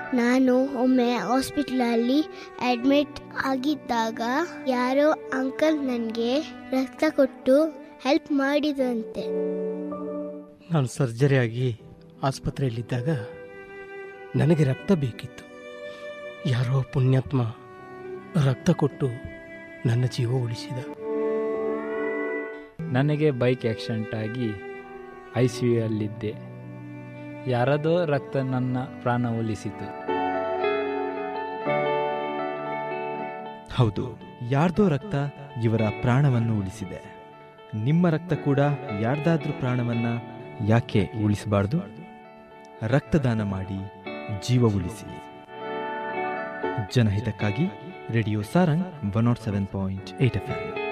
ನಾನು ಒಮ್ಮೆ ಹಾಸ್ಪಿಟ್ಲಲ್ಲಿ ಅಡ್ಮಿಟ್ ಆಗಿದ್ದಾಗ ಯಾರೋ ಅಂಕಲ್ ನನಗೆ ರಕ್ತ ಕೊಟ್ಟು ಹೆಲ್ಪ್ ಮಾಡಿದಂತೆ. ನಾನು ಸರ್ಜರಿ ಆಗಿ ಆಸ್ಪತ್ರೆಯಲ್ಲಿದ್ದಾಗ ನನಗೆ ರಕ್ತ ಬೇಕಿತ್ತು. ಯಾರೋ ಪುಣ್ಯಾತ್ಮ ರಕ್ತ ಕೊಟ್ಟು ನನ್ನ ಜೀವ ಉಳಿಸಿದ. ನನಗೆ ಬೈಕ್ ಆಕ್ಸಿಡೆಂಟ್ ಆಗಿ ICUಯಲ್ಲಿದ್ದೆ. ಯಾರದೋ ರಕ್ತ ನನ್ನ ಪ್ರಾಣ ಉಳಿಸಿತು. ಹೌದು, ಯಾರ್ದೋ ರಕ್ತ ಇವರ ಪ್ರಾಣವನ್ನು ಉಳಿಸಿದೆ. ನಿಮ್ಮ ರಕ್ತ ಕೂಡ ಯಾರ್ದಾದ್ರೂ ಪ್ರಾಣವನ್ನ ಯಾಕೆ ಉಳಿಸಬಾರ್ದು? ರಕ್ತದಾನ ಮಾಡಿ ಜೀವ ಉಳಿಸಿ. ಜನಹಿತಕ್ಕಾಗಿ ರೇಡಿಯೋ ಸಾರಂಗ್ 107.8 FM.